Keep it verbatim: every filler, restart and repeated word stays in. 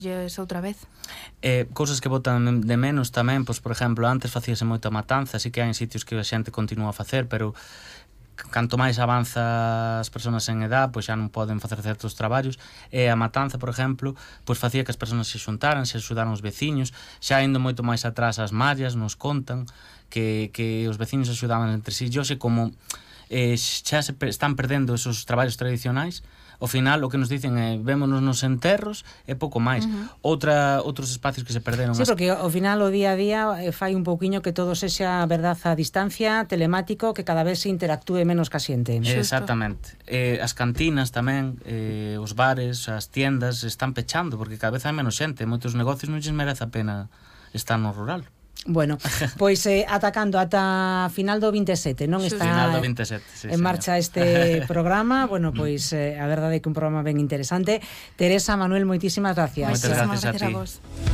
outra vez. Eh, cousas que botan de menos tamén, pois, por exemplo, antes facíase moita matanza, así que hai sitios que a xente continúa a facer, pero canto máis avanza as persoas en edad, pois xa non poden facer certos traballos, e a matanza, por exemplo, pois facía que as persoas se xuntaran, se axudaran os veciños. Xa indo moito máis atrás as mallas nos contan que, que os veciños axudaban entre sí. Hoxe, como eh, xa se están perdendo esos traballos tradicionais, ao final o que nos dicen é vémonos nos enterros e pouco máis. Uh-huh. Outra, outros espacios que se perderon. Sí, porque ao final o día a día fai un pouquiño que todo sexa verdad a distancia, telemático, que cada vez se interactúe menos ca xente. Exactamente. Eh, as cantinas tamén, eh, os bares, as tiendas están pechando porque cada vez hai menos xente. Moitos negocios non lles merece a pena estar no rural. Bueno, pois eh, atacando ata final do vinte e sete, non está final do vinte e sete, sí, en marcha este programa. Bueno, pois eh, a verdade é que un programa ben interesante. Teresa, Manuel, moitísimas gracias. Moitas gracias, gracias a ti. A vos.